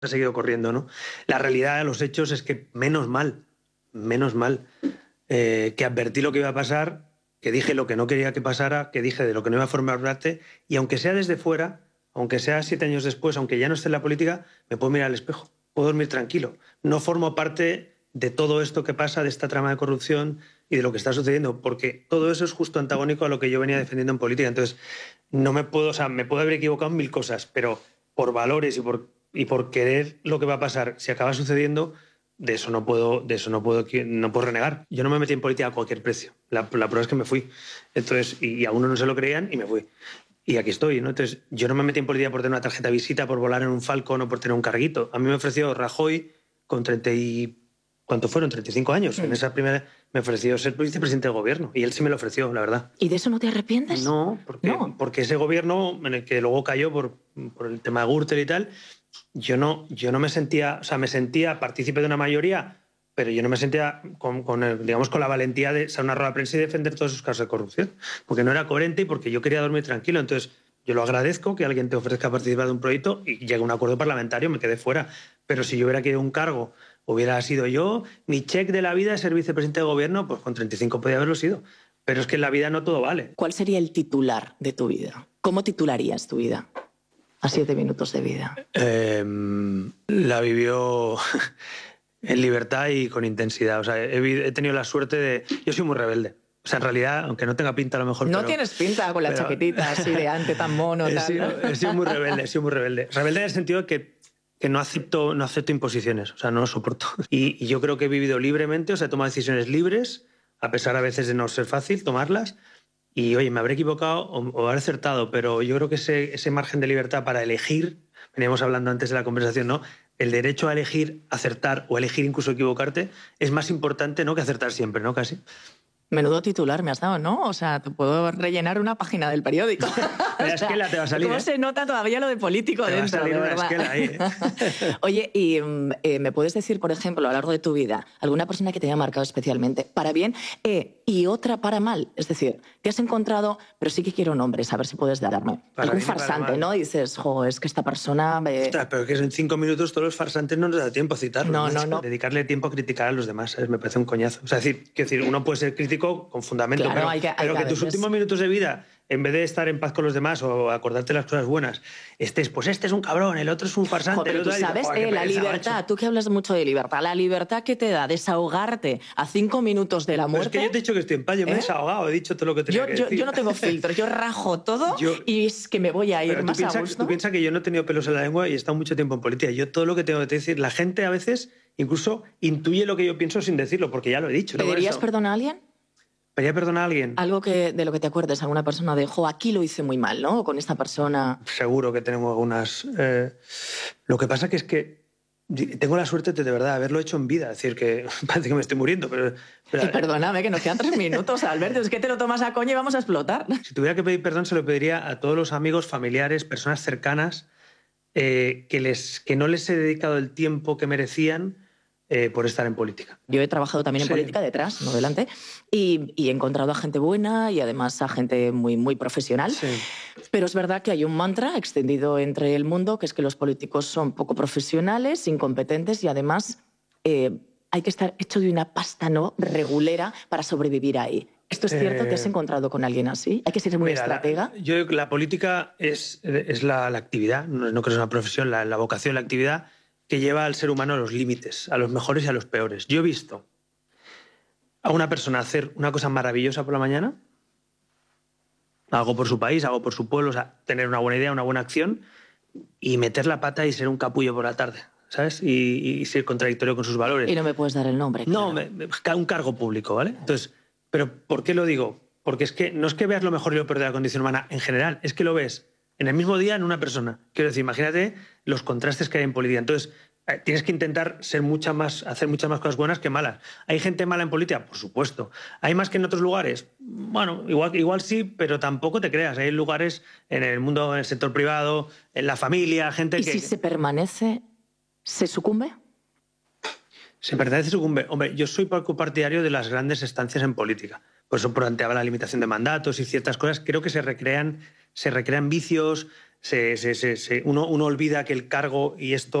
ha seguido corriendo, ¿no? La realidad de los hechos es que menos mal, que advertí lo que iba a pasar, que dije lo que no quería que pasara, que dije de lo que no iba a formar parte, y aunque sea desde fuera, aunque sea 7 años después, aunque ya no esté en la política, me puedo mirar al espejo, puedo dormir tranquilo. No formo parte de todo esto que pasa, de esta trama de corrupción y de lo que está sucediendo, porque todo eso es justo antagónico a lo que yo venía defendiendo en política. Entonces, no me puedo, o sea, me puedo haber equivocado en 1000 cosas, pero por valores y por querer lo que va a pasar, si acaba sucediendo, no puedo renegar. Yo no me metí en política a cualquier precio. La prueba es que me fui. Entonces, y a uno no se lo creían y me fui. Y aquí estoy, ¿no? Entonces, yo no me metí en política por tener una tarjeta de visita, por volar en un Falcon o por tener un carguito. A mí me ofreció Rajoy con 30 y... ¿Cuánto fueron? 35 años. En esa primera me ofreció ser vicepresidente del gobierno. Y él sí me lo ofreció, la verdad. ¿Y de eso no te arrepientes? No, porque ese gobierno, en el que luego cayó por el tema de Gürtel y tal, yo no me sentía... O sea, me sentía partícipe de una mayoría, pero yo no me sentía con la valentía de salir a una rueda de prensa y defender todos esos casos de corrupción. Porque no era coherente y porque yo quería dormir tranquilo. Entonces, yo lo agradezco que alguien te ofrezca participar de un proyecto y llegue a un acuerdo parlamentario, me quedé fuera. Pero si yo hubiera querido un cargo, hubiera sido yo, mi cheque de la vida es ser vicepresidente de gobierno, pues con 35 podía haberlo sido. Pero es que en la vida no todo vale. ¿Cuál sería el titular de tu vida? ¿Cómo titularías tu vida? A 7 minutos de vida. La vivió en libertad y con intensidad. O sea, he tenido la suerte de... Yo soy muy rebelde. O sea, en realidad, aunque no tenga pinta a lo mejor... No tienes pinta con la chaquetita así de ante tan mono. He sido muy rebelde, Rebelde en el sentido de que no acepto imposiciones, o sea, no lo soporto. Y yo creo que he vivido libremente, o sea, he tomado decisiones libres, a pesar a veces de no ser fácil tomarlas. Y, oye, me habré equivocado o habré acertado, pero yo creo que ese margen de libertad para elegir, veníamos hablando antes de la conversación, ¿no? El derecho a elegir acertar o elegir incluso equivocarte es más importante, ¿no?, que acertar siempre, ¿no? Casi. Menudo titular me has dado, ¿no? O sea, te puedo rellenar una página del periódico. La esquela te va a salir. ¿Cómo se nota todavía lo de político te dentro? Va a salir de una verdad. esquela ahí. Oye, y ¿me puedes decir, por ejemplo, a lo largo de tu vida, alguna persona que te haya marcado especialmente para bien y otra para mal? Es decir, te has encontrado, pero sí que quiero nombres, a ver si puedes darme. Para algún bien y para farsante, mal. ¿no? Y dices, jo, es que esta persona... Ostras, pero que en 5 minutos todos los farsantes no nos da tiempo a citarlos. No. Dedicarle tiempo a criticar a los demás, ¿sabes? Me parece un coñazo. O sea, decir, uno puede ser crítico con fundamento, Claro, pero que tus últimos minutos de vida, en vez de estar en paz con los demás o acordarte las cosas buenas, pues este es un cabrón, el otro es un farsante. Joder, el otro tú sabes, la libertad, macho. Tú que hablas mucho de libertad, la libertad que te da desahogarte a 5 minutos de la muerte... Pero es que yo te he dicho que estoy en paz, yo me he desahogado, he dicho todo lo que tenía que decir. Yo no tengo filtros, yo rajo todo y es que me voy a ir más a gusto. Tú piensas que yo no he tenido pelos en la lengua y he estado mucho tiempo en política. Yo todo lo que tengo que decir, la gente a veces incluso intuye lo que yo pienso sin decirlo, porque ya lo he dicho. ¿Pedirías perdón a alguien? ¿Pediría perdón a alguien? Algo de lo que te acuerdes, alguna persona de, aquí lo hice muy mal, ¿no? Con esta persona... Seguro que tenemos algunas... Lo que pasa que es que tengo la suerte de verdad haberlo hecho en vida. Es decir, que parece que me estoy muriendo, pero perdóname, que nos quedan 3 minutos, Alberto. Es que te lo tomas a coña y vamos a explotar. Si tuviera que pedir perdón, se lo pediría a todos los amigos, familiares, personas cercanas que no les he dedicado el tiempo que merecían por estar en política. Yo he trabajado también en política detrás, no delante, y he encontrado a gente buena y además a gente muy, muy profesional. Sí. Pero es verdad que hay un mantra extendido entre el mundo, que es que los políticos son poco profesionales, incompetentes y además hay que estar hecho de una pasta no regulera para sobrevivir ahí. ¿Esto es cierto? ¿Te has encontrado con alguien así? ¿Hay que ser muy estratega? La política es la actividad, no creo que es una profesión, la vocación, la actividad que lleva al ser humano a los límites, a los mejores y a los peores. Yo he visto a una persona hacer una cosa maravillosa por la mañana, algo por su país, algo por su pueblo, o sea, tener una buena idea, una buena acción, y meter la pata y ser un capullo por la tarde, ¿sabes? Y ser contradictorio con sus valores. Y no me puedes dar el nombre. No, claro. Un cargo público, ¿vale? Entonces, ¿pero por qué lo digo? Porque es que no es que veas lo mejor y lo peor de la condición humana en general, es que lo ves en el mismo día en una persona. Quiero decir, imagínate los contrastes que hay en política. Entonces, tienes que intentar hacer muchas más cosas buenas que malas. ¿Hay gente mala en política? Por supuesto. ¿Hay más que en otros lugares? Bueno, igual sí, pero tampoco te creas. Hay lugares en el mundo, en el sector privado, en la familia, gente ¿Y si se permanece, se sucumbe? Se pertenece a sucumbe. Hombre, yo soy poco partidario de las grandes estancias en política. Por eso planteaba la limitación de mandatos y ciertas cosas. Creo que se recrean vicios, uno olvida que el cargo y esto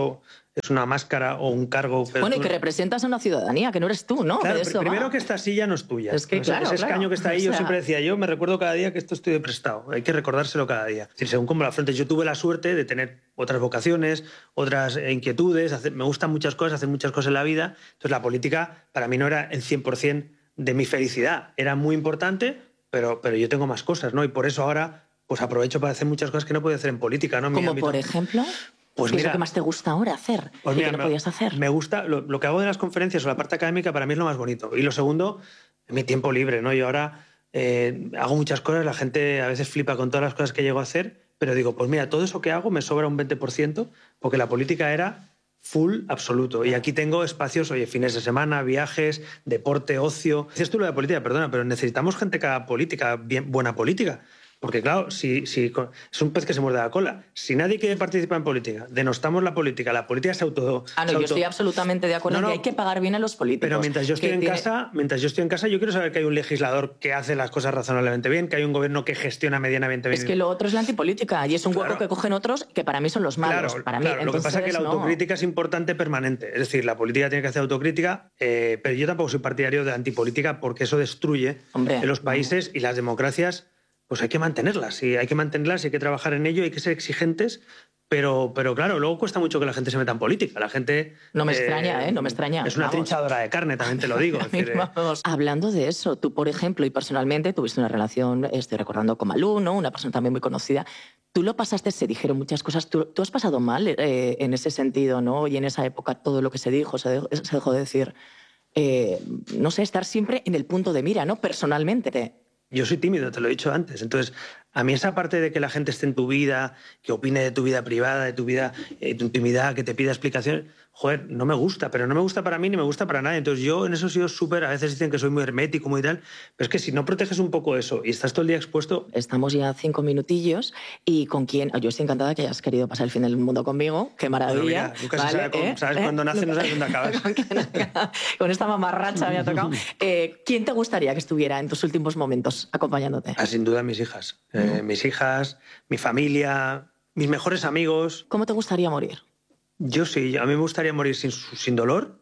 es una máscara o un cargo. Pero bueno, y que representas a una ciudadanía, que no eres tú, ¿no? Claro, de eso primero va. que esta silla no es tuya. Es que, ese escaño que está ahí, yo siempre decía, yo me recuerdo cada día que esto estoy de prestado. Hay que recordárselo cada día. Es decir, según cómo la frente, yo tuve la suerte de tener otras vocaciones, otras inquietudes, me gustan muchas cosas, hacer muchas cosas en la vida. Entonces la política para mí no era el 100% de mi felicidad. Era muy importante, pero yo tengo más cosas, ¿no? Y por eso ahora pues aprovecho para hacer muchas cosas que no podía hacer en política, ¿no? Como por ejemplo... Pues ¿Qué mira, es lo que más te gusta ahora hacer pues y mira, que no podías hacer? Me gusta, lo que hago de las conferencias o la parte académica para mí es lo más bonito. Y lo segundo, mi tiempo libre, ¿no? Yo ahora hago muchas cosas, la gente a veces flipa con todas las cosas que llego a hacer, pero digo, pues mira, todo eso que hago me sobra un 20%, porque la política era full absoluto. Y aquí tengo espacios, oye, fines de semana, viajes, deporte, ocio. Dices tú lo de política, perdona, pero necesitamos gente que haga política, buena política. Porque claro, si es un pez que se muerde la cola. Si nadie quiere participar en política, denostamos la política se auto... yo estoy absolutamente de acuerdo en que hay que pagar bien a los políticos. Pero mientras yo estoy en casa, yo quiero saber que hay un legislador que hace las cosas razonablemente bien, que hay un gobierno que gestiona medianamente bien. Es que lo otro es la antipolítica y es un hueco que cogen otros que para mí son los malos. Claro, para mí. Lo que pasa es que la autocrítica es importante permanente. Es decir, la política tiene que hacer autocrítica, pero yo tampoco soy partidario de la antipolítica porque eso destruye en los países y las democracias. Pues hay que mantenerlas, y hay que trabajar en ello, hay que ser exigentes, pero claro, luego cuesta mucho que la gente se meta en política. La gente... No me extraña, no me extraña. Es una trinchadora de carne, también te lo digo. Hablando de eso, tú, por ejemplo, y personalmente tuviste una relación, estoy recordando con Malú, ¿no? Una persona también muy conocida. Tú lo pasaste, se dijeron muchas cosas. ¿Tú has pasado mal en ese sentido, ¿no? Y en esa época todo lo que se dijo, se dejó de decir. No sé, estar siempre en el punto de mira, ¿no? Personalmente. Yo soy tímido, te lo he dicho antes. Entonces, a mí esa parte de que la gente esté en tu vida, que opine de tu vida privada, de tu vida, tu intimidad, que te pida explicaciones, joder, no me gusta. Pero no me gusta para mí ni me gusta para nadie. Entonces yo en eso he sido súper... A veces dicen que soy muy hermético, muy tal. Pero es que si no proteges un poco eso y estás todo el día expuesto... Estamos ya 5 minutillos y con quién... Yo estoy encantada que hayas querido pasar el fin del mundo conmigo. ¡Qué maravilla! Bueno, mira, nunca se sabe sabes cuándo naces, no sabes dónde acabas. Con esta mamarracha me ha tocado. ¿Quién te gustaría que estuviera en tus últimos momentos acompañándote? Sin duda mis hijas. Mis hijas, mi familia, mis mejores amigos. ¿Cómo te gustaría morir? Yo sí, a mí me gustaría morir sin dolor,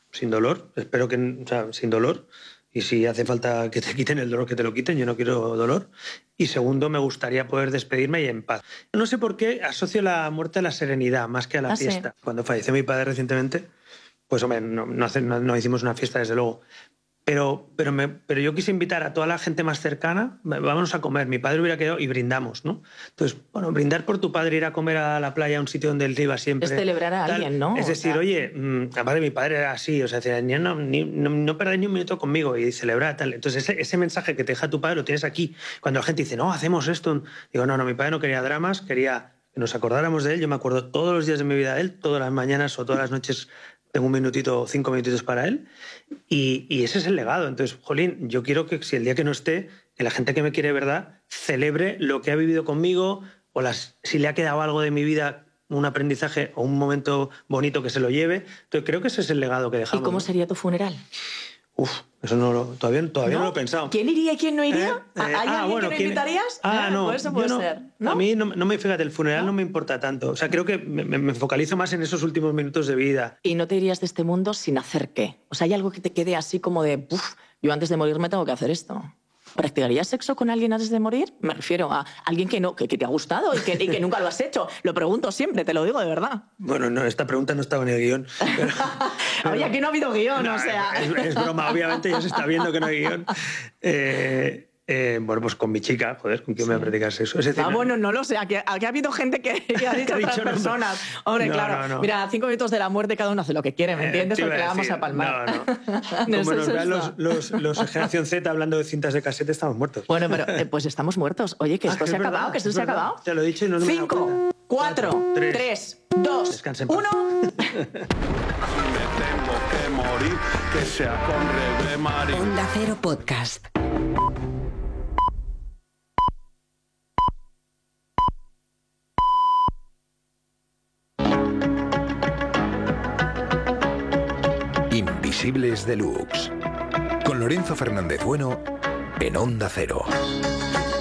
espero que, sin dolor, y si hace falta que te quiten el dolor, que te lo quiten, yo no quiero dolor. Y segundo, me gustaría poder despedirme y en paz. No sé por qué asocio la muerte a la serenidad, más que a la fiesta. Sí. Cuando falleció mi padre recientemente, pues hombre, no hicimos una fiesta, desde luego. Pero yo quise invitar a toda la gente más cercana, vámonos a comer. Mi padre hubiera quedado y brindamos, ¿no? Entonces, bueno, brindar por tu padre, ir a comer a la playa, a un sitio donde él iba siempre. Es celebrar a alguien, ¿no? Es decir, oye, aparte mi padre era así, o sea, decía, no perdáis ni un minuto conmigo y celebrar tal. Entonces, ese mensaje que te deja tu padre lo tienes aquí. Cuando la gente dice, no, hacemos esto. Digo, no, mi padre no quería dramas, quería que nos acordáramos de él. Yo me acuerdo todos los días de mi vida de él, todas las mañanas o todas las noches. Tengo 1 minutito, 5 minutitos para él y ese es el legado. Entonces, jolín, yo quiero que si el día que no esté, que la gente que me quiere de verdad celebre lo que ha vivido conmigo o si le ha quedado algo de mi vida, un aprendizaje o un momento bonito que se lo lleve. Entonces, creo que ese es el legado que dejamos. ¿Y cómo sería tu funeral? Eso todavía no lo he pensado. ¿Quién iría y quién no iría? ¿Hay alguien que no invitarías? No. Pues eso puede ser. ¿No? A mí fíjate, el funeral no me importa tanto. O sea, creo que me focalizo más en esos últimos minutos de vida. ¿Y no te irías de este mundo sin hacer qué? O sea, ¿hay algo que te quede así como de, yo antes de morirme tengo que hacer esto? ¿Practicarías sexo con alguien antes de morir? Me refiero a alguien que te ha gustado y que nunca lo has hecho. Lo pregunto siempre, te lo digo de verdad. Bueno, no, esta pregunta no estaba en el guión. Oye, aquí no ha habido guión, o sea... Es broma, obviamente ya se está viendo que no hay guión. Bueno, pues con mi chica, joder, ¿con quién me voy a practicar sexo? Es decir, bueno, no lo sé. Aquí ha habido gente que ha dicho otras personas. Hombre, claro. No. Mira, 5 minutos de la muerte, cada uno hace lo que quiere, ¿me entiendes? Porque le vamos a palmar. No. Como nos vean los Generación Z hablando de cintas de casete, estamos muertos. Bueno, pero pues estamos muertos. Oye, que esto se ha acabado, que esto se ha acabado. Ya lo he dicho y no me he dado cuenta. 5, 4, 3, 2, 1... Me tengo que morir, que sea con Rebe Marín. Onda Cero Podcast. Invisibles Deluxe. Con Lorenzo Fernández Bueno en Onda Cero.